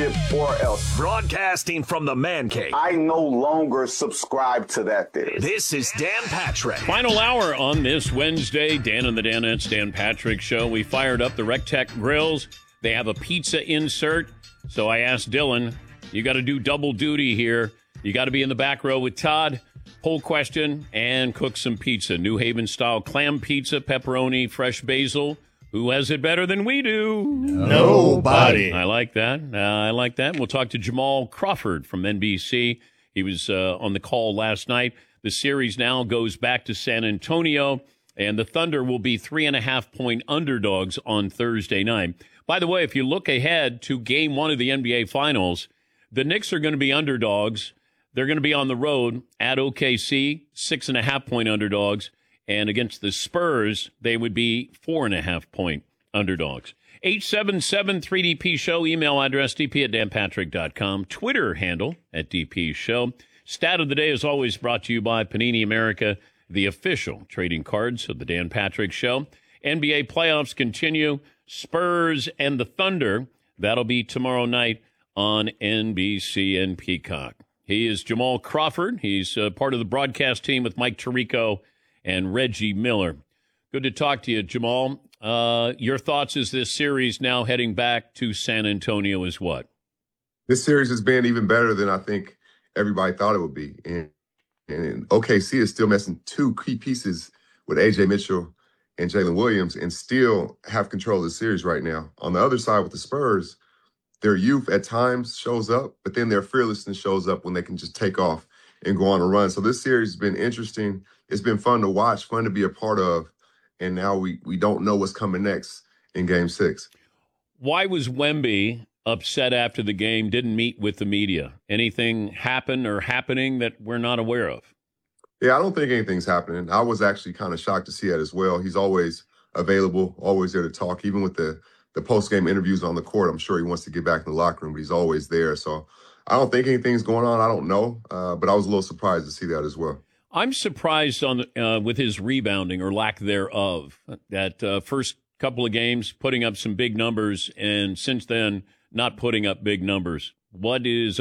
or else. Broadcasting from the Man Cave. I no longer subscribe to that theory. This is Dan Patrick. Final hour on this Wednesday. Dan and the Danettes, Dan Patrick Show. We fired up the Rectech grills. They have a pizza insert. So I asked Dylan, you got to do double duty here. You got to be in the back row with Todd. Poll question and cook some pizza. New Haven style clam pizza, pepperoni, fresh basil. Who has it better than we do? Nobody. I like that. We'll talk to Jamal Crawford from NBC. He was on the call last night. The series now goes back to San Antonio, and the Thunder will be 3.5-point underdogs on Thursday night. By the way, if you look ahead to Game 1 of the NBA Finals, the Knicks are going to be underdogs. They're going to be on the road at OKC, 6.5-point underdogs. And against the Spurs, they would be 4.5-point underdogs. 877-3DP Show. Email address dp@danpatrick.com. Twitter handle @DP Show. Stat of the day is always brought to you by Panini America, the official trading cards of the Dan Patrick Show. NBA playoffs continue. Spurs and the Thunder. That'll be tomorrow night on NBC and Peacock. He is Jamal Crawford. He's part of the broadcast team with Mike Tirico and Reggie Miller. Good to talk to you, Jamal. Your thoughts as this series now heading back to San Antonio is what? This series has been even better than I think everybody thought it would be. And OKC is still missing two key pieces with A.J. Mitchell and Jalen Williams and still have control of the series right now. On the other side with the Spurs, their youth at times shows up, but then their fearlessness shows up when they can just take off and go on a run. So this series has been interesting. It's been fun to watch, fun to be a part of, and now we don't know what's coming next in Game 6. Why was Wemby upset after the game, didn't meet with the media? Anything happen or happening that we're not aware of? Yeah, I don't think anything's happening. I was actually kind of shocked to see that as well. He's always available, always there to talk, even with the post-game interviews on the court. I'm sure he wants to get back in the locker room, but he's always there. So I don't think anything's going on. I don't know, but I was a little surprised to see that as well. I'm surprised with his rebounding or lack thereof. That first couple of games putting up some big numbers, and since then not putting up big numbers. What is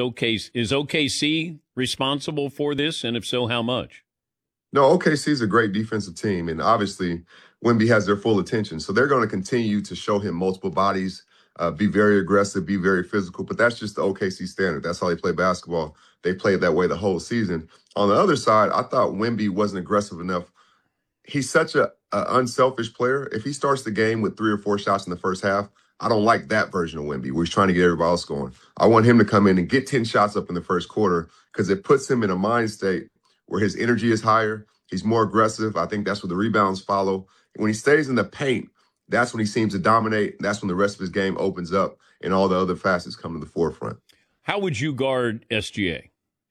OKC responsible for this, and if so, how much? No, OKC is a great defensive team, and obviously Wemby has their full attention. So they're going to continue to show him multiple bodies, be very aggressive, be very physical. But that's just the OKC standard. That's how they play basketball. They played that way the whole season. On the other side, I thought Wemby wasn't aggressive enough. He's such an unselfish player. If he starts the game with 3 or 4 shots in the first half, I don't like that version of Wemby where he's trying to get everybody else going. I want him to come in and get 10 shots up in the first quarter because it puts him in a mind state where his energy is higher. He's more aggressive. I think that's where the rebounds follow. When he stays in the paint, that's when he seems to dominate. That's when the rest of his game opens up and all the other facets come to the forefront. How would you guard SGA?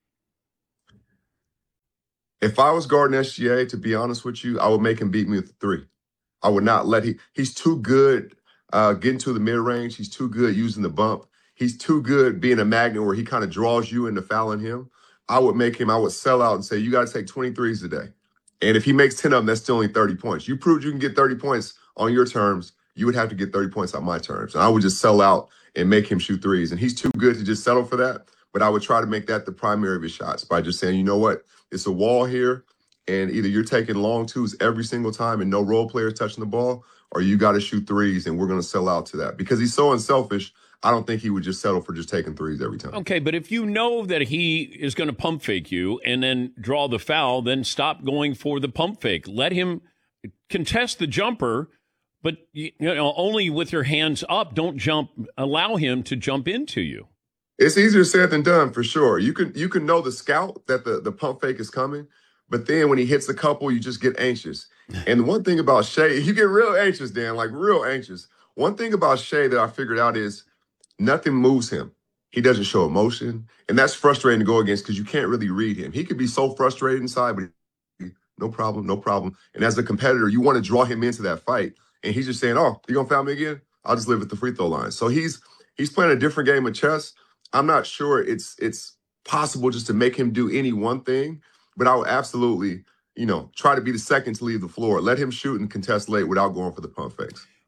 If I was guarding SGA, to be honest with you, I would make him beat me with the 3. I would not let he's too good getting to the mid-range. He's too good using the bump. He's too good being a magnet where he kind of draws you into fouling him. I would sell out and say, you got to take 23s today. And if he makes 10 of them, that's still only 30 points. You proved you can get 30 points on your terms. You would have to get 30 points on my terms. And I would just sell out and make him shoot threes. And he's too good to just settle for that. But I would try to make that the primary of his shots by just saying, you know what? It's a wall here. And either you're taking long twos every single time and no role players touching the ball, or you got to shoot threes, and we're going to sell out to that. Because he's so unselfish, I don't think he would just settle for just taking threes every time. Okay, but if you know that he is going to pump fake you and then draw the foul, then stop going for the pump fake. Let him contest the jumper, but only with your hands up. Don't jump. Allow him to jump into you. It's easier said than done, for sure. You can know the scout that the pump fake is coming, but then when he hits a couple, you just get anxious. And the one thing about Shai, you get real anxious, Dan, like real anxious. One thing about Shai that I figured out is nothing moves him. He doesn't show emotion, and that's frustrating to go against because you can't really read him. He could be so frustrated inside, but no problem, no problem. And as a competitor, you want to draw him into that fight, and he's just saying, oh, you going to foul me again? I'll just live at the free throw line. So he's playing a different game of chess. I'm not sure it's possible just to make him do any one thing, but I would absolutely, try to be the second to leave the floor. Let him shoot and contest late without going for the pump fakes.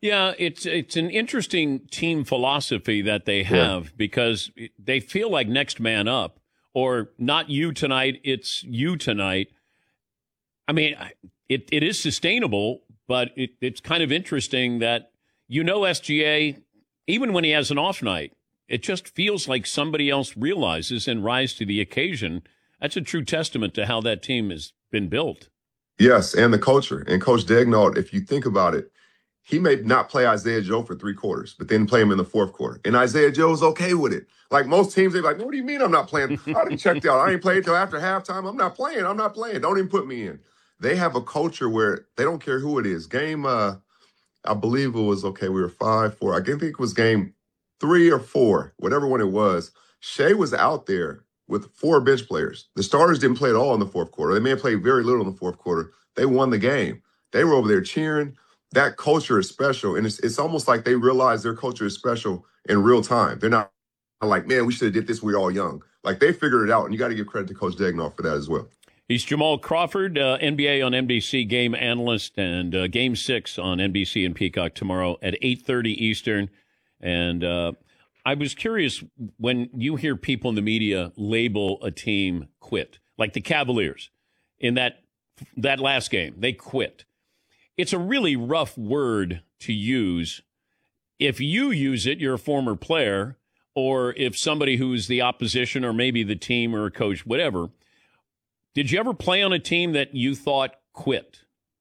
Yeah, it's an interesting team philosophy that they have because they feel like next man up, or not you tonight, it's you tonight. I mean, it is sustainable, but it's kind of interesting that SGA, even when he has an off night, it just feels like somebody else realizes and rise to the occasion. That's a true testament to how that team has been built. Yes, and the culture. And Coach Daigneault, if you think about it, he may not play Isaiah Joe for 3 quarters, but then play him in the 4th quarter. And Isaiah Joe is okay with it. Like most teams, they're like, what do you mean I'm not playing? I didn't check out. I ain't played till after halftime. I'm not playing. Don't even put me in. They have a culture where they don't care who it is. Game, I believe it was, we were 5-4. I think it was game 3 or 4, whatever one it was. Shea was out there with 4 bench players. The starters didn't play at all in the 4th quarter. They may have played very little in the 4th quarter. They won the game. They were over there cheering. That culture is special, and it's almost like they realize their culture is special in real time. They're not like, man, we should have did this when we were all young. Like, they figured it out, and you got to give credit to Coach Daigneault for that as well. He's Jamal Crawford, NBA on NBC game analyst, and Game 6 on NBC and Peacock tomorrow at 8:30 Eastern. And I was curious, when you hear people in the media label a team quit, like the Cavaliers in that last game, they quit. It's a really rough word to use. If you use it, you're a former player, or if somebody who's the opposition or maybe the team or a coach, whatever. Did you ever play on a team that you thought quit?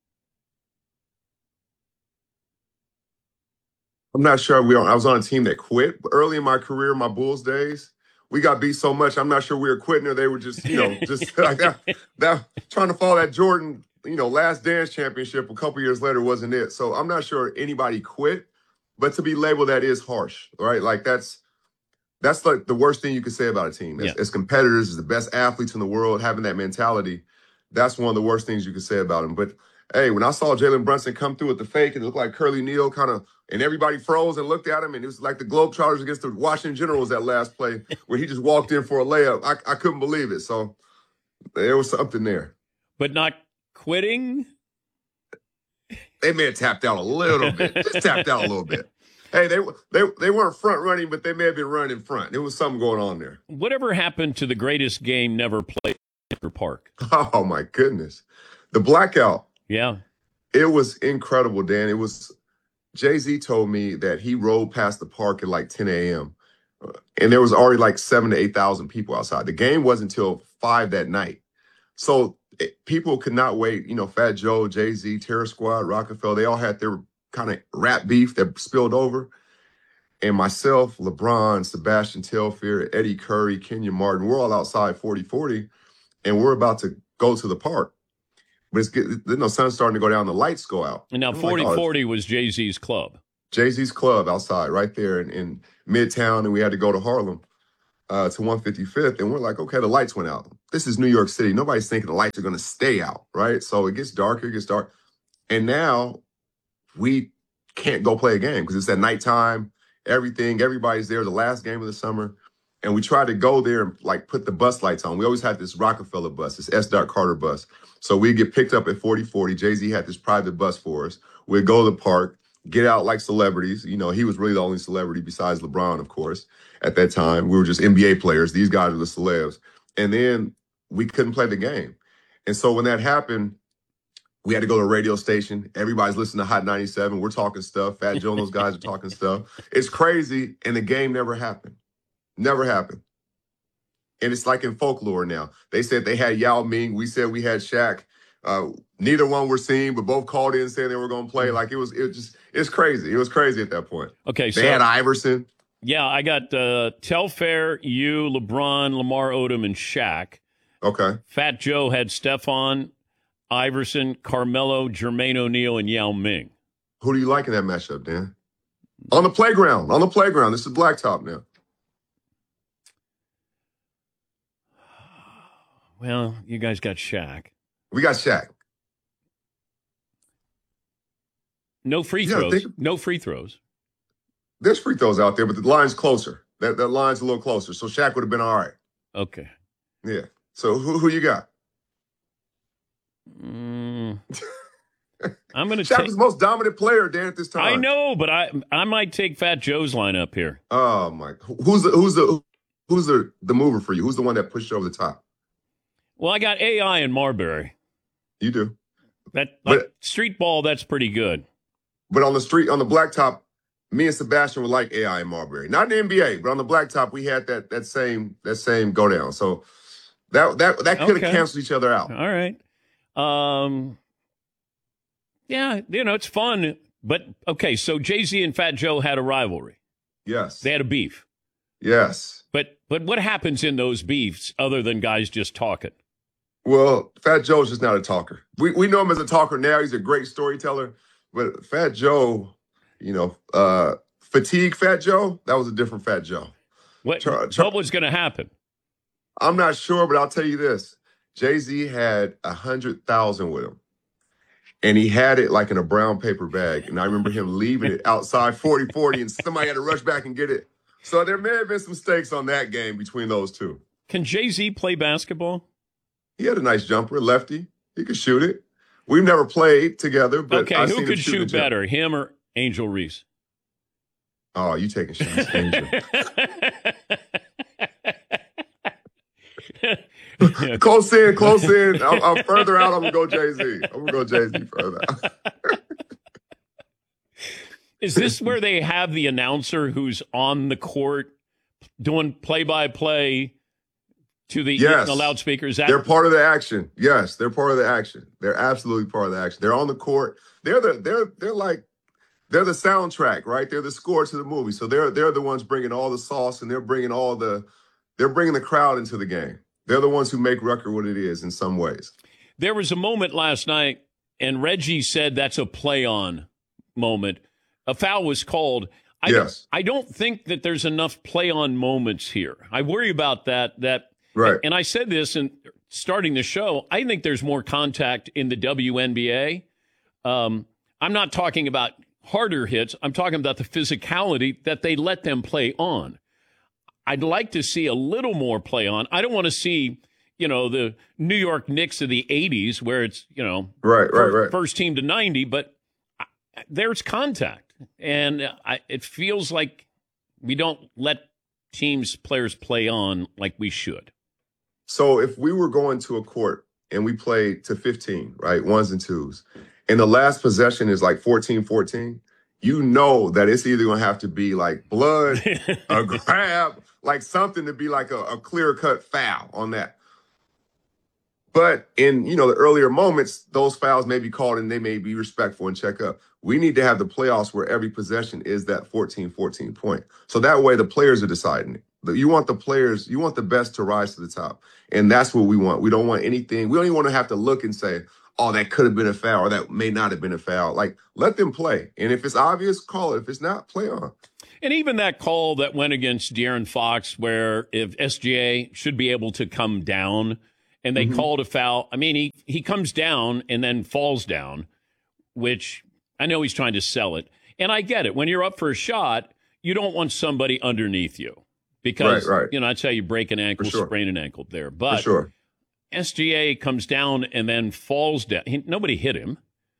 I'm not sure I was on a team that quit. Early in my career, my Bulls days, we got beat so much, I'm not sure we were quitting or they were just, just like that trying to follow that Jordan, last dance championship a couple years later wasn't it. So I'm not sure anybody quit, but to be labeled that is harsh, right? Like that's like the worst thing you could say about a team. As competitors, as the best athletes in the world, having that mentality, that's one of the worst things you could say about them. But hey, when I saw Jalen Brunson come through with the fake, and it looked like Curly Neal and everybody froze and looked at him, and it was like the Globetrotters against the Washington Generals that last play where he just walked in for a layup. I couldn't believe it. So there was something there. But not quitting? They may have tapped out a little bit. Just tapped out a little bit. Hey, they weren't front running, but they may have been running in front. There was something going on there. Whatever happened to the greatest game never played at Winter Park? Oh, my goodness. The blackout. Yeah. It was incredible, Dan. It was Jay-Z told me that he rode past the park at like 10 a.m. And there was already like 7,000 to 8,000 people outside. The game wasn't until 5 that night. So people could not wait. Fat Joe, Jay-Z, Terror Squad, Rockefeller, they all had their kind of rap beef that spilled over. And myself, LeBron, Sebastian Telfair, Eddie Curry, Kenyon Martin, we're all outside 40-40, and we're about to go to the park. But it's good. The sun's starting to go down. The lights go out. And now 40-40 was Jay-Z's club. Jay-Z's club outside right there in Midtown, and we had to go to Harlem to 155th. And we're like, okay, the lights went out. This is New York City. Nobody's thinking the lights are going to stay out, right? So it gets darker, And now we can't go play a game because it's at nighttime. Everybody's there, the last game of the summer. And we tried to go there and like put the bus lights on. We always had this Rockefeller bus, this S. Carter bus. So we'd get picked up at 40-40. Jay-Z had this private bus for us. We'd go to the park, get out like celebrities. He was really the only celebrity besides LeBron, of course, at that time. We were just NBA players. These guys are the celebs. And then we couldn't play the game. And so when that happened, we had to go to a radio station. Everybody's listening to Hot 97. We're talking stuff. Fat Joe and those guys are talking stuff. It's crazy. And the game never happened. Never happened. And it's like in folklore now. They said they had Yao Ming. We said we had Shaq. Neither one were seen, but both called in saying they were going to play. Like it's crazy. It was crazy at that point. Okay, they had Iverson. Yeah, I got Telfair, you, LeBron, Lamar Odom, and Shaq. Okay. Fat Joe had Stephon, Iverson, Carmelo, Jermaine O'Neal, and Yao Ming. Who do you like in that matchup, Dan? On the playground. This is blacktop now. Well, you guys got Shaq. We got Shaq. No free throws. No free throws. There's free throws out there, but the line's closer. That line's a little closer. So Shaq would have been all right. Okay. Yeah. So who you got? I'm going to Shaq take. was the most dominant player, Dan, at this time. I know, but I might take Fat Joe's lineup here. Oh my! Who's the mover for you? Who's the one that pushed you over the top? Well, I got AI and Marbury. You do. But street ball, that's pretty good. But on the street, on the blacktop, me and Sebastian were like AI and Marbury. Not in the NBA, but on the blacktop, we had that same go down. So that could have canceled each other out. All right. Yeah, it's fun. But, okay, so Jay-Z and Fat Joe had a rivalry. Yes. They had a beef. Yes. But what happens in those beefs other than guys just talking? Well, Fat Joe's just not a talker. We know him as a talker now. He's a great storyteller. But Fat Joe, fatigue Fat Joe, that was a different Fat Joe. What was going to happen? I'm not sure, but I'll tell you this. Jay-Z had 100,000 with him. And he had it like in a brown paper bag. And I remember him leaving it outside 40-40, and somebody had to rush back and get it. So there may have been some stakes on that game between those two. Can Jay-Z play basketball? He had a nice jumper, lefty. He could shoot it. We've never played together, but okay, who could shoot better, him or Angel Reese? Oh, you taking shots, Angel. Close in. I'm further out. I'm going to go Jay-Z. I'm going to go Jay-Z further out. Is this where they have the announcer who's on the court doing play-by-play to the loudspeakers? They're part of the action. Yes, they're part of the action. They're absolutely part of the action. They're on the court. They're the soundtrack, right? They're the score to the movie. So they're the ones bringing all the sauce, and they're bringing the crowd into the game. They're the ones who make record what it is in some ways. There was a moment last night, and Reggie said that's a play-on moment. A foul was called. I don't think that there's enough play-on moments here. I worry about that. Right. And I said this in starting the show. I think there's more contact in the WNBA. I'm not talking about harder hits. I'm talking about the physicality that they let them play on. I'd like to see a little more play on. I don't want to see, the New York Knicks of the 80s where it's, right. First team to 90, but there's contact. And it feels like we don't let players play on like we should. So if we were going to a court and we played to 15, right, ones and twos, and the last possession is like 14-14, you know that it's either going to have to be like blood, a grab, like something to be like a clear-cut foul on that. But in, the earlier moments, those fouls may be called and they may be respectful and check up. We need to have the playoffs where every possession is that 14-14 point. So that way the players are deciding it. You want the players, you want the best to rise to the top. And that's what we want. We don't want anything. We don't even want to have to look and say, oh, that could have been a foul or that may not have been a foul. Like, let them play. And if it's obvious, call it. If it's not, play on. And even that call that went against De'Aaron Fox where if SGA should be able to come down and they called a foul. I mean, he comes down and then falls down, which I know he's trying to sell it. And I get it. When you're up for a shot, you don't want somebody underneath you because, that's how you break an ankle, sprain an ankle there. But SGA comes down and then falls down. Nobody hit him.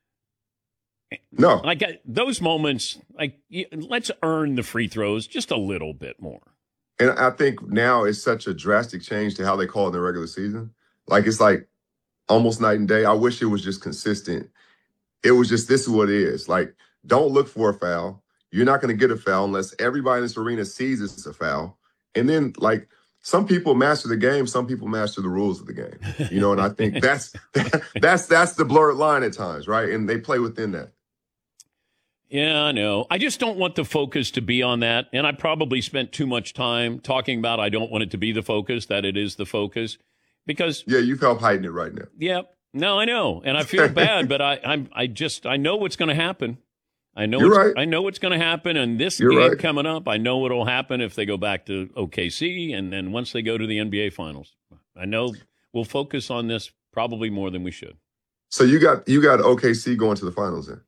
No. Those moments, let's earn the free throws just a little bit more. And I think now it's such a drastic change to how they call it in the regular season. It's like almost night and day. I wish it was just consistent. It was just, this is what it is. Don't look for a foul. You're not going to get a foul unless everybody in this arena sees it's a foul. And then, some people master the game, some people master the rules of the game. And I think that's the blurred line at times, right? And they play within that. Yeah, I know. I just don't want the focus to be on that. And I probably spent too much time talking about I don't want it to be the focus, that it is the focus. Because you've helped hiding it right now. Yeah. No, I know. And I feel bad, but I know what's going to happen. I know I know what's going to happen. And this game coming up, I know what'll happen if they go back to OKC and then once they go to the NBA Finals. I know we'll focus on this probably more than we should. So you got OKC going to the finals then?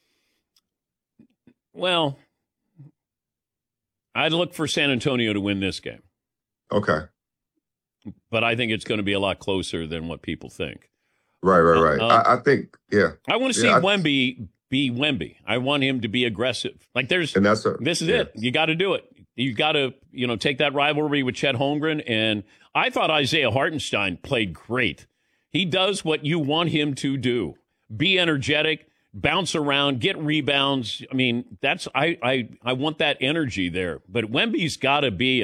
Well, I'd look for San Antonio to win this game. Okay. But I think it's going to be a lot closer than what people think. Right. I think, yeah. I want to see Wemby be Wemby. I want him to be aggressive. Like this is it. You got to do it. You got to, take that rivalry with Chet Holmgren. And I thought Isaiah Hartenstein played great. He does what you want him to do. Be energetic, bounce around, get rebounds. I mean, I want that energy there. But Wemby's got to be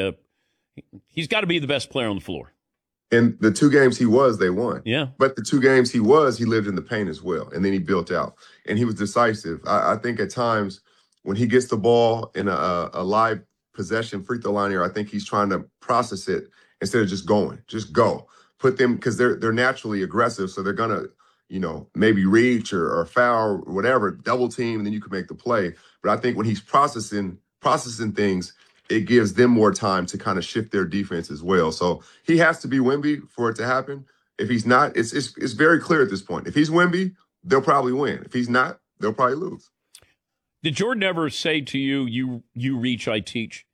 the best player on the floor. And the 2 games they won. Yeah. But the 2 games he lived in the paint as well. And then he built out. And he was decisive. I think at times when he gets the ball in a live possession free throw line here, I think he's trying to process it instead of just going. Just go. Put them, because they're naturally aggressive. So they're going to, maybe reach or foul or whatever, double team, and then you can make the play. But I think when he's processing things, it gives them more time to kind of shift their defense as well. So he has to be Wemby for it to happen. If he's not, it's very clear at this point. If he's Wemby, they'll probably win. If he's not, they'll probably lose. Did Jordan ever say to you, you reach, I teach?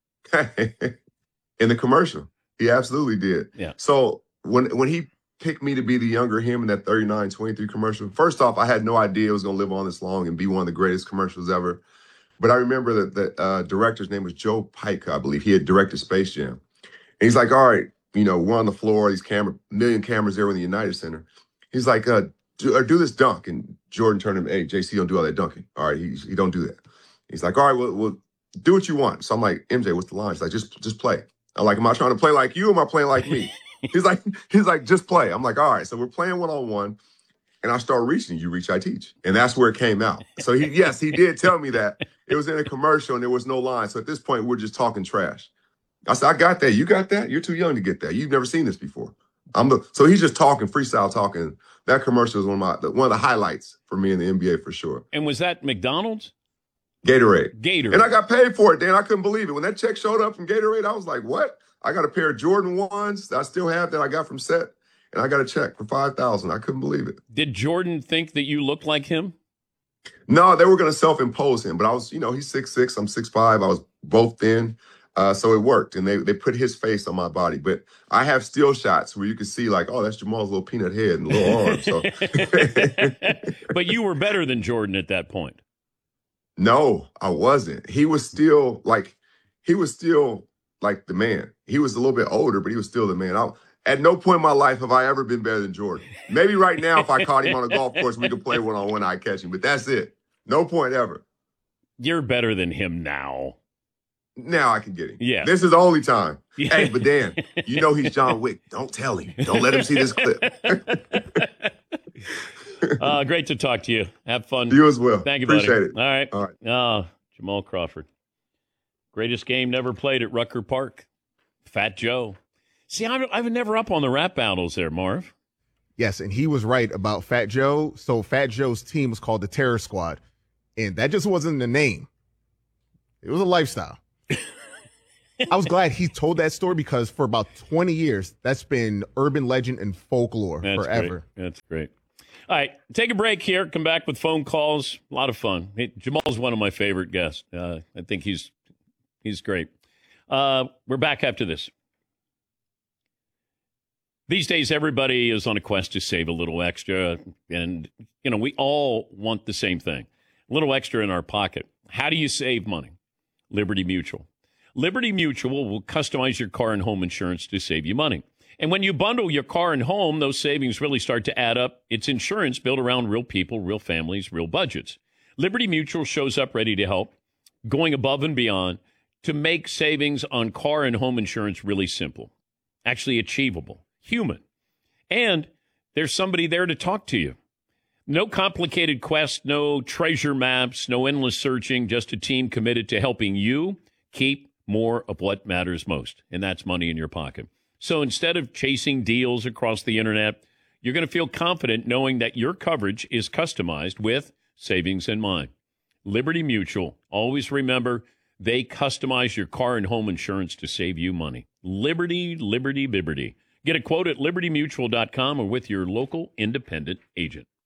In the commercial, he absolutely did. Yeah. So when he picked me to be the younger him in that 39-23 commercial, first off, I had no idea it was going to live on this long and be one of the greatest commercials ever. But I remember that the director's name was Joe Pike, I believe. He had directed Space Jam. And he's like, all right, we're on the floor, these million cameras there in the United Center. He's like, do this dunk. And Jordan turned him, hey, JC, don't do all that dunking. All right, he don't do that. He's like, all right, well, do what you want. So I'm like, MJ, what's the line? He's like, just play. I'm like, am I trying to play like you or am I playing like me? He's like, just play. I'm like, all right. So we're playing one-on-one. And I start reaching, you reach, I teach. And that's where it came out. So he did tell me that. It was in a commercial and there was no line. So at this point, we're just talking trash. I said, I got that. You got that? You're too young to get that. You've never seen this before. So he's just talking, freestyle talking. That commercial is one of the highlights for me in the NBA for sure. And was that McDonald's? Gatorade. And I got paid for it, Dan. I couldn't believe it. When that check showed up from Gatorade, I was like, what? I got a pair of Jordan 1s that I still have that I got from Set. And I got a check for $5,000. I couldn't believe it. Did Jordan think that you looked like him? No, they were going to self-impose him. But I was, he's 6'6", I'm 6'5". I was both thin. So it worked. And they put his face on my body. But I have still shots where you can see like, oh, that's Jamal's little peanut head and little arms. So. But you were better than Jordan at that point. No, I wasn't. He was still like the man. He was a little bit older, but he was still the man. At no point in my life have I ever been better than Jordan. Maybe right now, if I caught him on a golf course, we could play one-on-one, I'd catch him. But that's it. No point ever. You're better than him now. Now I can get him. Yeah. This is the only time. Hey, but Dan, he's John Wick. Don't tell him. Don't let him see this clip. Great to talk to you. Have fun. You as well. Thank you, buddy. Appreciate it. All right. Jamal Crawford. Greatest game never played at Rucker Park. Fat Joe. See, I'm never up on the rap battles there, Marv. Yes, and he was right about Fat Joe. So Fat Joe's team was called the Terror Squad. And that just wasn't the name. It was a lifestyle. I was glad he told that story because for about 20 years, that's been urban legend and folklore forever. Great. That's great. All right, take a break here. Come back with phone calls. A lot of fun. Jamal's one of my favorite guests. I think he's great. We're back after this. These days, everybody is on a quest to save a little extra, and, we all want the same thing, a little extra in our pocket. How do you save money? Liberty Mutual. Liberty Mutual will customize your car and home insurance to save you money. And when you bundle your car and home, those savings really start to add up. It's insurance built around real people, real families, real budgets. Liberty Mutual shows up ready to help, going above and beyond to make savings on car and home insurance really simple, actually achievable. Human. And there's somebody there to talk to you. No complicated quest, no treasure maps, no endless searching, just a team committed to helping you keep more of what matters most, and that's money in your pocket. So instead of chasing deals across the internet, you're going to feel confident knowing that your coverage is customized with savings in mind. Liberty Mutual, always remember, they customize your car and home insurance to save you money. Liberty, liberty, liberty. Get a quote at libertymutual.com or with your local independent agent.